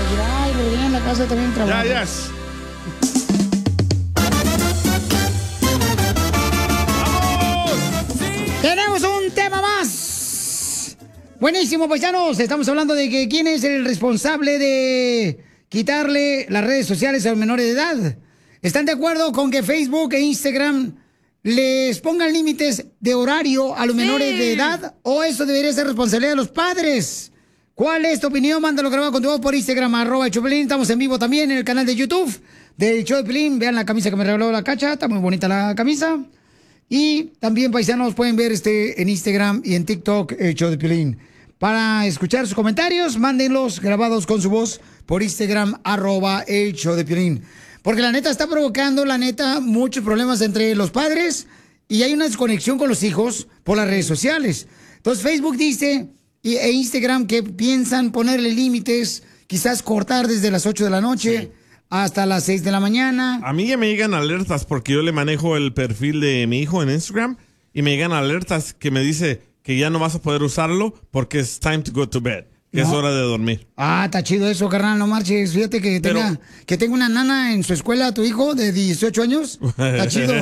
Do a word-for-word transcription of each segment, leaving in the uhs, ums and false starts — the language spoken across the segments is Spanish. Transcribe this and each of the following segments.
Ay, lo veía en la casa también trabajo. Ya, ya. Tenemos un tema más. Buenísimo, paisanos. Estamos hablando de que quién es el responsable de quitarle las redes sociales a los menores de edad. ¿Están de acuerdo con que Facebook e Instagram les pongan límites de horario a los sí. menores de edad? ¿O eso debería ser responsabilidad de los padres? ¿Cuál es tu opinión? Mándalo grabado con tu voz por Instagram, arroba el show de Piolín. Estamos en vivo también en el canal de YouTube del show de Piolín. Vean la camisa que me regaló la Cacha. Está muy bonita la camisa. Y también, paisanos, pueden ver este en Instagram y en TikTok, el show de Piolín. Para escuchar sus comentarios, mándenlos grabados con su voz por Instagram, arroba el show de Piolín. Porque la neta está provocando, la neta, muchos problemas entre los padres y hay una desconexión con los hijos por las redes sociales. Entonces, Facebook dice, y, e Instagram, que piensan ponerle límites, quizás cortar desde las ocho de la noche. Sí. Hasta las seis de la mañana. A mí ya me llegan alertas porque yo le manejo el perfil de mi hijo en Instagram y me llegan alertas que me dice que ya no vas a poder usarlo porque es time to go to bed, que no. es hora de dormir. Ah, está chido eso, carnal, no marches. Fíjate que tenga, Pero... que tenga una nana en su escuela, tu hijo de dieciocho años. Está chido.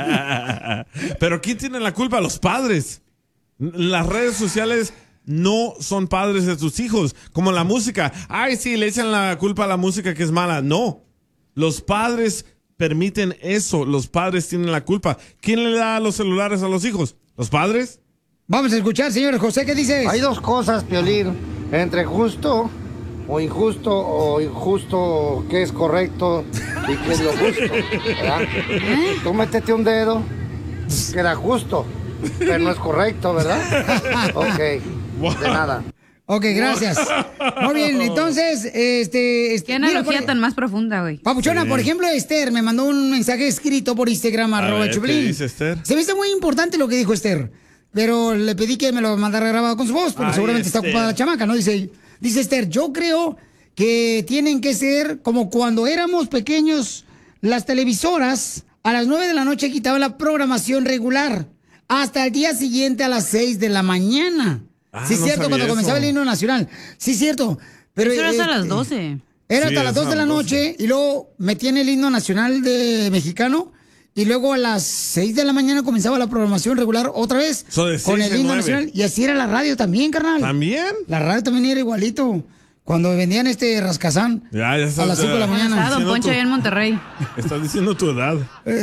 Pero ¿quién tiene la culpa? Los padres. Las redes sociales no son padres de tus hijos, como la música. Ay, sí, le echan la culpa a la música que es mala. No, los padres permiten eso, los padres tienen la culpa. ¿Quién le da los celulares a los hijos? ¿Los padres? Vamos a escuchar, señor José, ¿qué dices? Hay dos cosas, Piolín, entre justo o injusto, o injusto qué es correcto y qué es lo justo, ¿verdad? ¿Eh? Tú métete un dedo, queda justo, pero no es correcto, ¿verdad? Ok. Wow. De nada. Ok, gracias. Muy bien, entonces, este... este Qué analogía por, tan más profunda, güey. Papuchona, sí. Por ejemplo, Esther me mandó un mensaje escrito por Instagram, arroba Chublín. ¿Qué dice Esther? Se me hizo muy importante lo que dijo Esther, pero le pedí que me lo mandara grabado con su voz, porque Ay, seguramente Esther. Está ocupada la chamaca, ¿no? Dice, dice Esther, yo creo que tienen que ser como cuando éramos pequeños, las televisoras a las nueve de la noche quitaban la programación regular hasta el día siguiente a las seis de la mañana. Ah, sí, es no cierto, cuando eso. Comenzaba el himno nacional. Sí, es cierto. Pero, eso era hasta eh, las doce. Era sí, hasta las dos de la noche y luego metían el himno nacional de mexicano y luego a las seis de la mañana comenzaba la programación regular otra vez so con el himno nacional. Y así era la radio también, carnal. ¿También? La radio también era igualito. Cuando vendían este rascazán ya, ya a las cinco de la mañana. Ah, Don Poncho allá en Monterrey. Estás diciendo tu edad.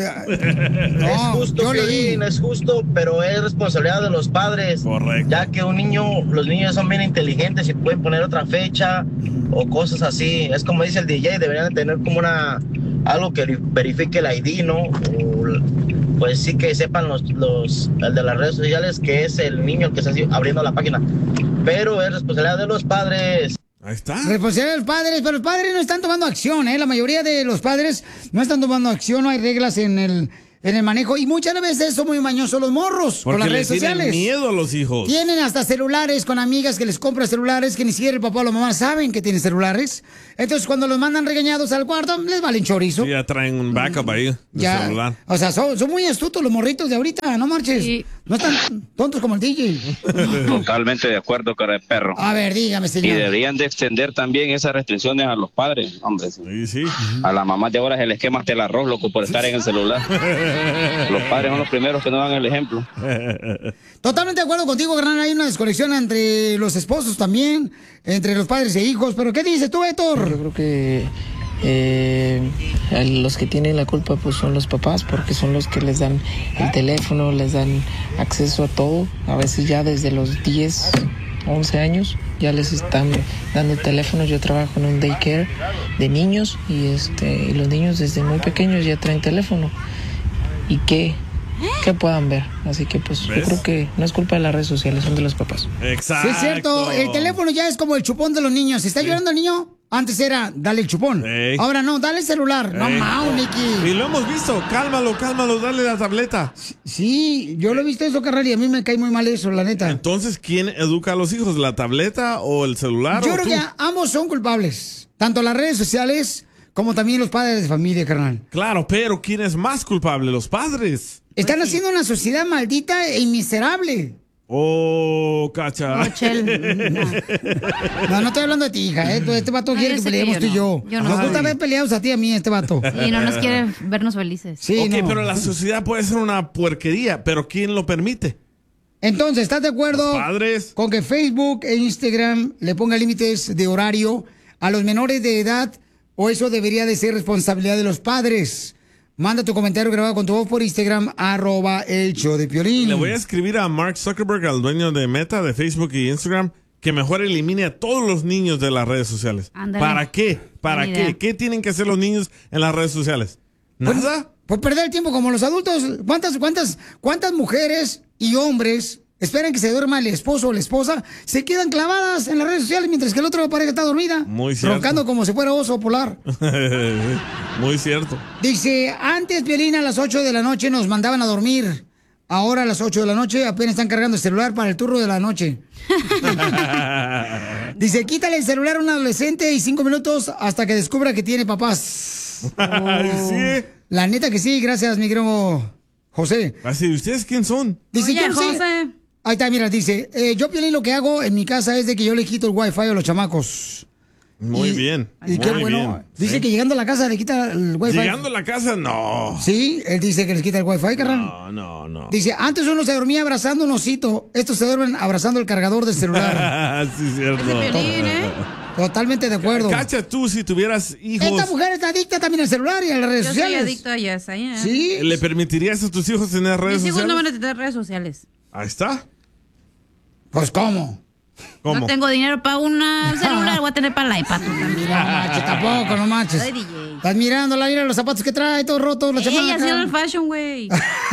No, es justo, Piolín, es justo, pero es responsabilidad de los padres. Correcto. Ya que un niño, los niños son bien inteligentes y pueden poner otra fecha o cosas así. Es como dice el D J, deberían de tener como una algo que verifique el I D, ¿no? O, pues sí que sepan los, los el de las redes sociales que es el niño el que está abriendo la página. Pero es responsabilidad de los padres. Ahí está. Responsabilidad de los padres, pero los padres no están tomando acción, ¿eh? La mayoría de los padres no están tomando acción, no hay reglas en el, en el manejo. Y muchas veces son muy mañosos los morros por las redes sociales. Tienen miedo a los hijos. Tienen hasta celulares con amigas que les compran celulares que ni siquiera el papá o la mamá saben que tienen celulares. Entonces, cuando los mandan regañados al cuarto, les valen chorizo. Sí, ya traen un backup ahí de ya, celular. O sea, son, son muy astutos los morritos de ahorita, no marches. Sí. No están tontos como el D J. Totalmente de acuerdo, cara de perro. A ver, dígame, señor. Y deberían de extender también esas restricciones a los padres, hombre. Sí, sí. A las mamás de ahora se les quema hasta el arroz, loco, por estar en el celular. Los padres son los primeros que no dan el ejemplo. Totalmente de acuerdo contigo, Gran. Hay una desconexión entre los esposos también, entre los padres e hijos. ¿Pero qué dices tú, Héctor? Yo creo que eh, los que tienen la culpa pues son los papás, porque son los que les dan el teléfono, les dan acceso a todo. A veces ya desde los diez, once años ya les están dando el teléfono. Yo trabajo en un daycare de niños y, este, y los niños desde muy pequeños ya traen teléfono. ¿Y qué? que puedan ver. Así que pues ¿ves? Yo creo que no es culpa de las redes sociales, son de los papás. Exacto. Sí, es cierto. El teléfono ya es como el chupón de los niños. ¿Está sí. llorando el niño? Antes era, dale el chupón. Ey. Ahora no, dale el celular. Ey. No, mau, Nicky. Y lo hemos visto. Cálmalo, cálmalo, dale la tableta. Sí, yo lo he visto eso, carnal, y a mí me cae muy mal eso, la neta. Entonces, ¿quién educa a los hijos? ¿La tableta o el celular? Yo o creo tú? que ambos son culpables. Tanto las redes sociales como también los padres de familia, carnal. Claro, pero ¿quién es más culpable? Los padres. Están haciendo una sociedad maldita e miserable. Oh, cacha. Oh, Chel. No, no estoy hablando de ti, hija, ¿eh? Este vato No, quiere yo que sé que peleemos yo tú y no. yo. Yo no Nos soy. gusta ver peleados a ti y a mí, este vato. Y no nos quiere vernos felices. Sí, ok, no. pero la sociedad puede ser una puerquería, pero ¿quién lo permite? Entonces, ¿estás de acuerdo Los padres. con que Facebook e Instagram le ponga límites de horario a los menores de edad o eso debería de ser responsabilidad de los padres? Manda tu comentario grabado con tu voz por Instagram, arroba el show de Piolín. Le voy a escribir a Mark Zuckerberg, al dueño de Meta, de Facebook y Instagram, que mejor elimine a todos los niños de las redes sociales. Ándale. ¿Para qué? ¿Para Buena qué? idea. ¿Qué tienen que hacer los niños en las redes sociales? ¿Nada? Por perder el tiempo como los adultos. ¿Cuántas, cuántas, cuántas mujeres y hombres esperan que se duerma el esposo o la esposa? Se quedan clavadas en las redes sociales mientras que el otro pareja está dormida. Muy cierto. Roncando como si fuera oso polar. Muy cierto. Dice, antes, Piolín, a las ocho de la noche nos mandaban a dormir. Ahora a las ocho de la noche apenas están cargando el celular para el turno de la noche. Dice, quítale el celular a un adolescente y cinco minutos hasta que descubra que tiene papás. Sí. La neta que sí, gracias, mi querido José. Así, ¿ustedes quién son? Dice, Oye, yo no sé. José. Ahí está, mira, dice, eh, yo, Piolín, lo que hago en mi casa es de que yo le quito el wifi a los chamacos. Muy Y- bien. Y muy qué bueno. bien. Dice Sí. que llegando a la casa le quita el wifi. Llegando a la casa, no. Sí, él dice que les quita el wifi, carnal. No, no, no. Dice, antes uno se dormía abrazando un osito, estos se duermen abrazando el cargador del celular. sí, cierto. Ese Piolín, ¿eh? Totalmente de acuerdo. Cacha, tú si tuvieras hijos, Esta mujer está adicta también al celular y a las redes Yo soy sociales. adicto a ellas. ¿eh? Sí. ¿le permitirías a tus hijos tener redes Mis hijos no sociales? van a tener redes sociales. Ahí está. Pues, ¿cómo? ¿Cómo? No tengo dinero para un celular, voy a tener para el iPad. tú también. No manches, tampoco, no manches. Soy D J. Estás mirando la mira los zapatos que trae, todos rotos, la Ella chamaca. hacía el fashion, güey.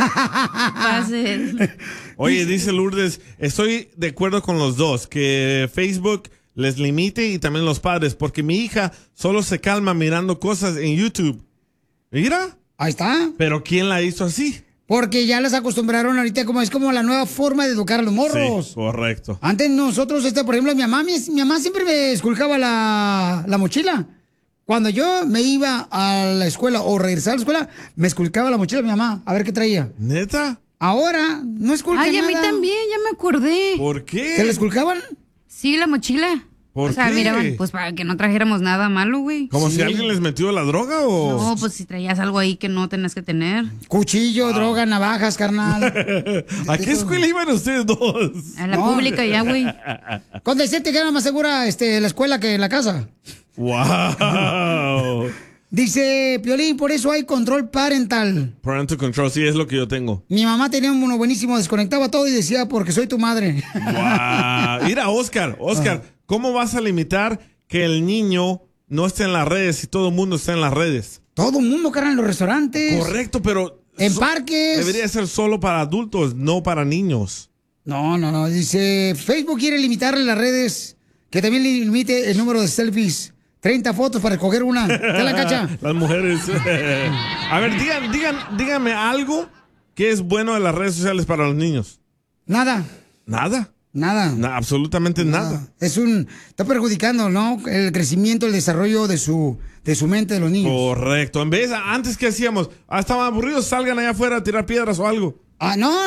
Pases. Oye, dice Lourdes, estoy de acuerdo con los dos, que Facebook les limite y también los padres, porque mi hija solo se calma mirando cosas en YouTube. Mira, Ahí está. pero ¿quién la hizo así? Porque ya las acostumbraron ahorita como es como la nueva forma de educar a los morros. Sí, correcto. Antes nosotros, este, por ejemplo, mi mamá, mi, mi mamá siempre me esculcaba la, la mochila. Cuando yo me iba a la escuela o regresaba a la escuela, me esculcaba la mochila de mi mamá, a ver qué traía. ¿Neta? Ahora no esculca Ay, a mí nada. también, ya me acordé. ¿Por qué? ¿Se la esculcaban? Sí, la mochila. ¿Por o sea, qué? miraban, pues para que no trajéramos nada malo, güey. ¿Como Sí. si alguien les metió la droga o...? No, pues si traías algo ahí que no tenías que tener. Cuchillo, droga, navajas, carnal. ¿A qué escuela iban ustedes dos? A la No. pública ya, güey. Con decirte que era más segura este, la escuela que la casa. ¡Wow! Dice Piolín, por eso hay control parental. Parental control, sí, es lo que yo tengo. Mi mamá tenía uno buenísimo, desconectaba todo y decía, porque soy tu madre. ¡Wow! Mira, Oscar, Oscar, ¿cómo vas a limitar que el niño no esté en las redes si todo el mundo está en las redes? Todo el mundo, carnal, en los restaurantes. Correcto, pero... En so- parques. Debería ser solo para adultos, no para niños. No, no, no. Dice, Facebook quiere limitarle las redes, que también limite el número de selfies. treinta fotos para escoger una. ¿Te la cacha? Las mujeres. A ver, digan, digan, díganme algo que es bueno de las redes sociales para los niños. Nada, Nada. nada. Na- absolutamente nada. Es un... Está perjudicando, ¿no? El crecimiento, el desarrollo de su, de su mente de los niños. Correcto. En vez, antes que hacíamos, ah, estaban aburridos, salgan allá afuera a tirar piedras o algo. Ah, no,